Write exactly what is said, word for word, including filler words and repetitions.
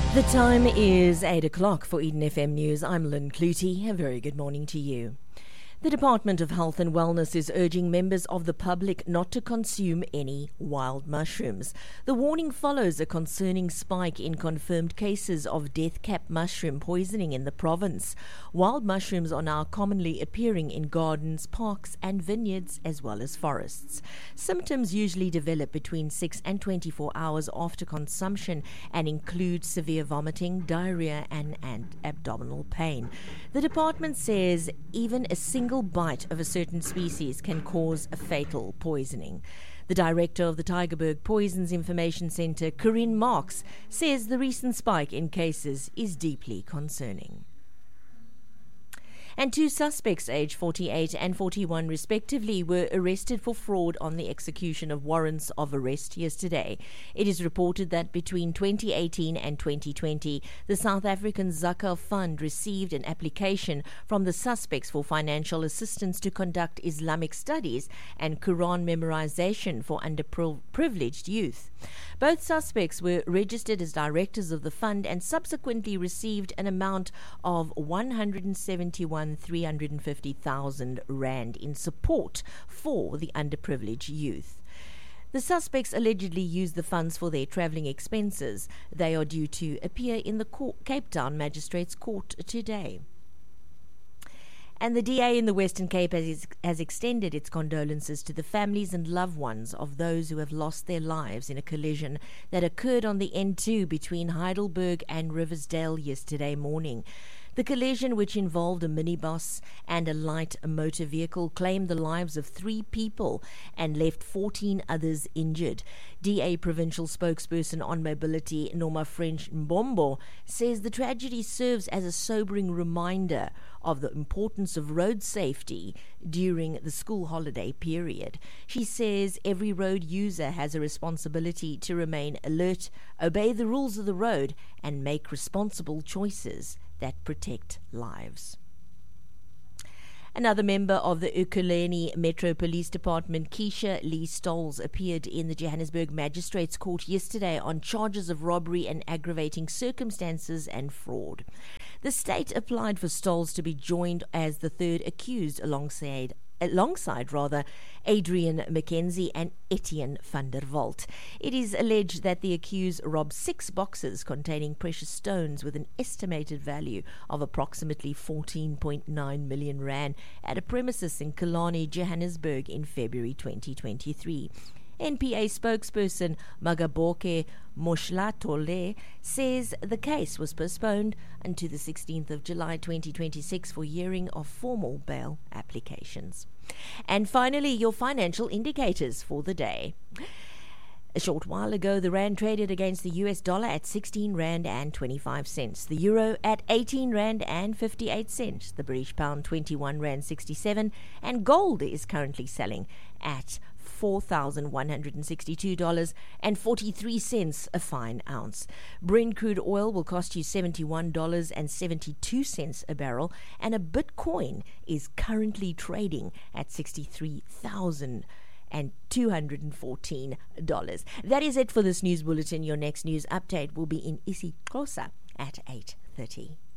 The time is eight o'clock for Eden F M News. I'm Lynn Clutie. A very good morning to you. The Department of Health and Wellness is urging members of the public not to consume any wild mushrooms. The warning follows a concerning spike in confirmed cases of death cap mushroom poisoning in the province. Wild mushrooms are now commonly appearing in gardens, parks and vineyards as well as forests. Symptoms usually develop between six and twenty-four hours after consumption and include severe vomiting, diarrhea and, and abdominal pain. The department says even a single bite of a certain species can cause a fatal poisoning. The director of the Tygerberg Poisons Information Centre, Corinne Marks, says the recent spike in cases is deeply concerning. And two suspects aged forty-eight and forty-one respectively were arrested for fraud on the execution of warrants of arrest yesterday. It is reported that between twenty eighteen and twenty twenty, the South African Zakah Fund received an application from the suspects for financial assistance to conduct Islamic studies and Quran memorization for underprivileged youth. Both suspects were registered as directors of the fund and subsequently received an amount of one hundred seventy-one thousand three hundred fifty rand in support for the underprivileged youth. The suspects allegedly used the funds for their travelling expenses. They are due to appear in the court, Cape Town Magistrates Court today. And the D A in the Western Cape has, has extended its condolences to the families and loved ones of those who have lost their lives in a collision that occurred on the N two between Heidelberg and Riversdale yesterday morning. The collision, which involved a minibus and a light motor vehicle, claimed the lives of three people and left fourteen others injured. D A Provincial Spokesperson on Mobility, Norma French Mbombo, says the tragedy serves as a sobering reminder of the importance of road safety during the school holiday period. She says every road user has a responsibility to remain alert, obey the rules of the road, and make responsible choices that protect lives. Another member of the Ekurhuleni Metro Police Department, Keisha Lee Stolz, appeared in the Johannesburg Magistrates Court yesterday on charges of robbery and aggravating circumstances and fraud. The state applied for Stolz to be joined as the third accused alongside alongside rather Adrian Mackenzie and Etienne van der Walt. It is alleged that the accused robbed six boxes containing precious stones with an estimated value of approximately fourteen point nine million rand at a premises in Killarney, Johannesburg in February twenty twenty-three. N P A spokesperson Magaboke Moshlatole says the case was postponed until the sixteenth of July twenty twenty-six for hearing of formal bail applications. And finally, your financial indicators for the day. A short while ago, the rand traded against the U S dollar at sixteen rand and twenty-five cents, the euro at eighteen rand and fifty-eight cents, the British pound twenty-one rand sixty-seven, and gold is currently selling at four thousand one hundred sixty-two dollars and forty-three cents a fine ounce. Brent crude oil will cost you seventy-one dollars and seventy-two cents a barrel, and a Bitcoin is currently trading at sixty-three thousand and two hundred fourteen dollars. That is it for this news bulletin. Your next news update will be in isiXhosa at eight thirty.